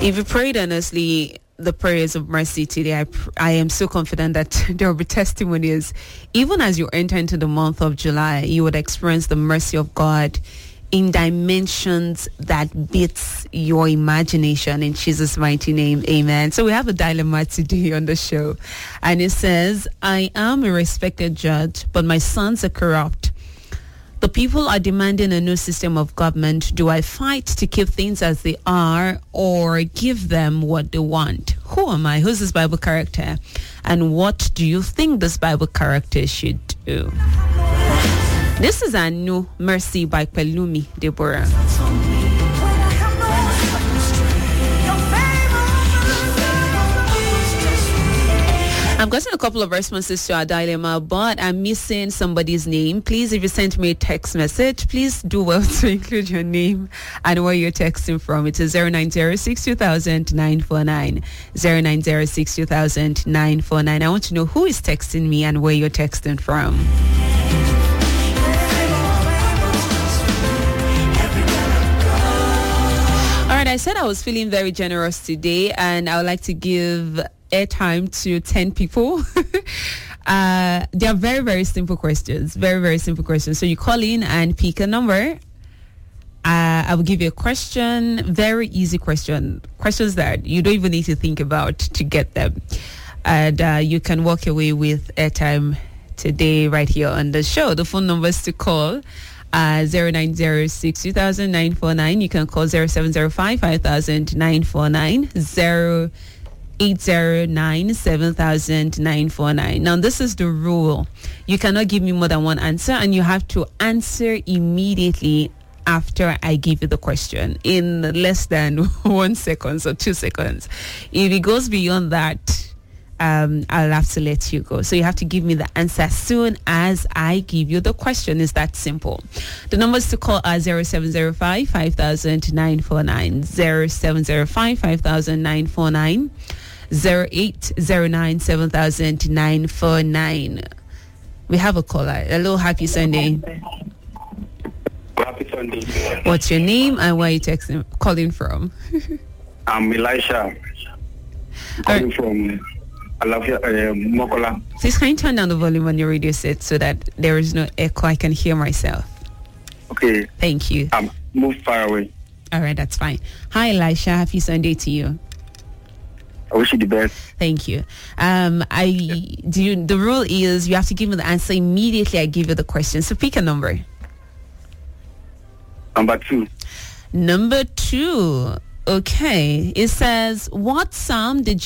If you prayed honestly, the prayers of mercy today, I am so confident that there will be testimonies. Even as you enter into the month of July, you would experience the mercy of God in dimensions that beats your imagination. In Jesus' mighty name, amen. So we have a dilemma today on the show. And it says, I am a respected judge, but my sons are corrupt. The people are demanding a new system of government. Do I fight to keep things as they are or give them what they want? Who am I? Who's this Bible character? And what do you think this Bible character should do? This is a new Mercy by Pelumi Deborah. I've gotten a couple of responses to our dilemma, but I'm missing somebody's name. Please, if you sent me a text message, please do well to include your name and where you're texting from. It is 0906-2000-949. 0906-2000-949. I want to know who is texting me and where you're texting from. All right, I said I was feeling very generous today, and I would like to give airtime to 10 people. They are very, very simple questions. Very, very simple questions. So you call in and pick a number. I will give you a question. Very easy question. Questions that you don't even need to think about to get them. And you can walk away with airtime today right here on the show. The phone numbers to call 0906-2000-949. You can call 0705-5000-949. 809-7000-949. Now, this is the rule. You cannot give me more than one answer, and you have to answer immediately after I give you the question in less than 1 second or 2 seconds. If it goes beyond that, I'll have to let you go. So you have to give me the answer as soon as I give you the question. It's that simple. The numbers to call are 0705-5000-949, 0705-5000-949, 0809-7000-949. We have a caller. Hello, happy Sunday. Happy Sunday. What's your name and where are you calling from? I'm Elisha. Calling from Mokola. Please can you turn down the volume on your radio set so that there is no echo? I can hear myself. Okay. Thank you. Move far away. All right, that's fine. Hi, Elisha. Happy Sunday to you. I wish you the best. Thank you. The rule is you have to give me the answer immediately I give you the question. So pick a number. Number 2. Number 2. Okay. It says, what psalm did